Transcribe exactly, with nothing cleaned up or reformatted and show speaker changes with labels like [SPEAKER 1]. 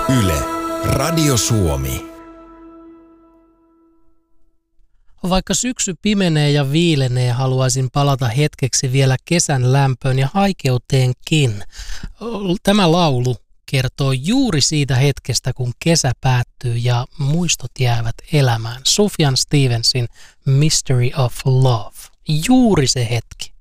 [SPEAKER 1] Yle, Radio Suomi.
[SPEAKER 2] Vaikka syksy pimenee ja viilenee, haluaisin palata hetkeksi vielä kesän lämpöön ja haikeuteenkin. Tämä laulu kertoo juuri siitä hetkestä, kun kesä päättyy ja muistot jäävät elämään. Sufjan Stevensin Mystery of Love. Juuri se hetki.